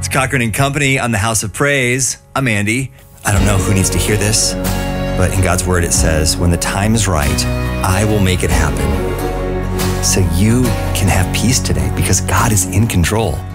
Cochran and Company on the House of Praise. I'm Andy. I don't know who needs to hear this, but in God's word it says, when the time is right, I will make it happen. So you can have peace today because God is in control.